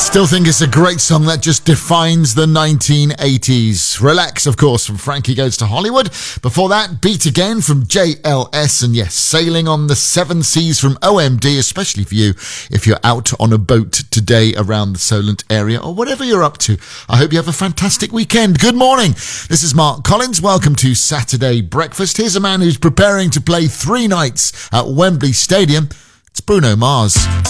Still think it's a great song that just defines the 1980s. Relax, of course, from Frankie Goes to Hollywood. Before that, Beat Again from JLS. And yes, Sailing on the Seven Seas from OMD, especially for you if you're out on a boat today around the Solent area or whatever you're up to. I hope you have a fantastic weekend. Good morning. This is Mark Collins. Welcome to Saturday Breakfast. Here's a man who's preparing to play 3 nights at Wembley Stadium. It's Bruno Mars.